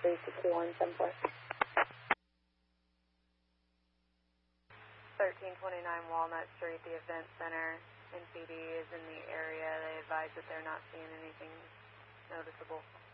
361 10-4. 1329 Walnut Street, the event center. NPD is in the area. They advise that they're not seeing anything noticeable.